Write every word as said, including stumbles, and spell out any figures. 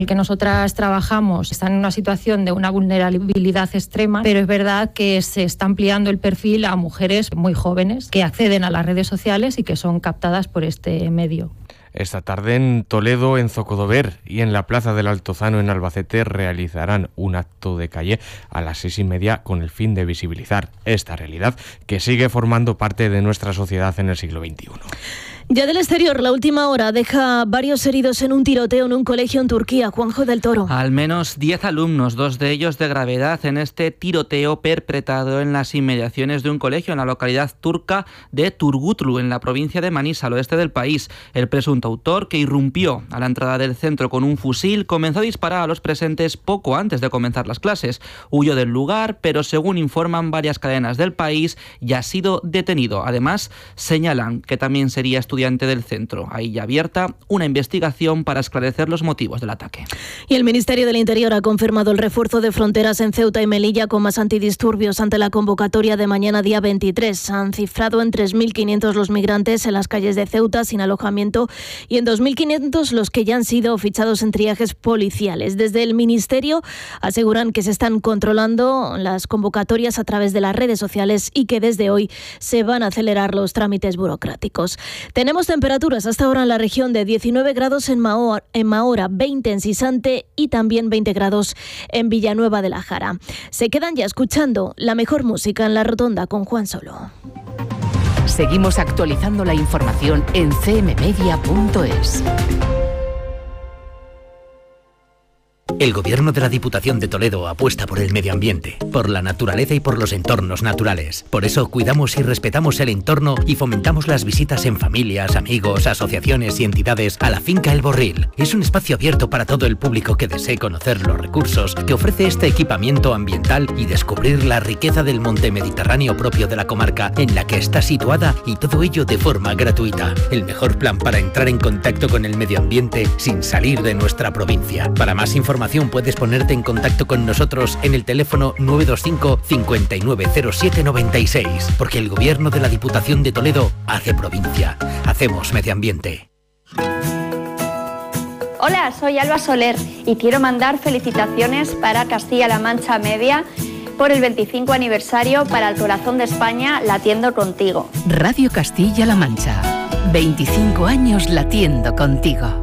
el que nosotras trabajamos están en una situación de una vulnerabilidad extrema, pero es verdad que se está ampliando el perfil a mujeres muy jóvenes que acceden a las redes sociales y que son captadas por este medio. Esta tarde en Toledo, en Zocodover y en la Plaza del Altozano en Albacete realizarán un acto de calle a las seis y media con el fin de visibilizar esta realidad que sigue formando parte de nuestra sociedad en el siglo veintiuno. Ya del exterior, la última hora deja varios heridos en un tiroteo en un colegio en Turquía. Juanjo del Toro. Al menos diez alumnos, dos de ellos de gravedad, en este tiroteo perpetrado en las inmediaciones de un colegio en la localidad turca de Turgutlu, en la provincia de Manisa, al oeste del país. El presunto autor, que irrumpió a la entrada del centro con un fusil, comenzó a disparar a los presentes poco antes de comenzar las clases. Huyó del lugar, pero según informan varias cadenas del país, ya ha sido detenido. Además, señalan que también sería estudiante del centro. Hay ya abierta una investigación para esclarecer los motivos del ataque. Y el Ministerio del Interior ha confirmado el refuerzo de fronteras en Ceuta y Melilla con más antidisturbios ante la convocatoria de mañana día veintitrés. Han cifrado en tres mil quinientos los migrantes en las calles de Ceuta sin alojamiento y en dos mil quinientos los que ya han sido fichados en triajes policiales. Desde el Ministerio aseguran que se están controlando las convocatorias a través de las redes sociales y que desde hoy se van a acelerar los trámites burocráticos. Tenemos temperaturas hasta ahora en la región de diecinueve grados en Mahora, en Mahora, veinte en Sisante y también veinte grados en Villanueva de la Jara. Se quedan ya escuchando la mejor música en La Rotonda con Juan Solo. Seguimos actualizando la información en c m media punto es. El Gobierno de la Diputación de Toledo apuesta por el medio ambiente, por la naturaleza y por los entornos naturales. Por eso cuidamos y respetamos el entorno y fomentamos las visitas en familias, amigos, asociaciones y entidades a la finca El Borril. Es un espacio abierto para todo el público que desee conocer los recursos que ofrece este equipamiento ambiental y descubrir la riqueza del monte mediterráneo propio de la comarca en la que está situada, y todo ello de forma gratuita. El mejor plan para entrar en contacto con el medio ambiente sin salir de nuestra provincia. Para más información puedes ponerte en contacto con nosotros en el teléfono nueve dos cinco, cinco nueve cero siete nueve seis, porque el Gobierno de la Diputación de Toledo hace provincia. Hacemos medio ambiente. Hola, soy Alba Soler y quiero mandar felicitaciones para Castilla-La Mancha Media por el veinticinco aniversario para el Corazón de España latiendo contigo. Radio Castilla-La Mancha, veinticinco años latiendo contigo.